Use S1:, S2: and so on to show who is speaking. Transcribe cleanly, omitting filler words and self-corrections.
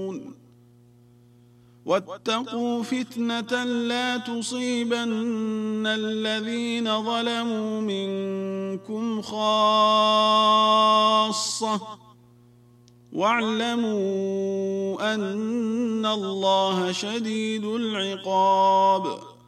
S1: واتقوا فتنة لا تصيبن الذين ظلموا منكم خاصة واعلموا أن الله شديد العقاب.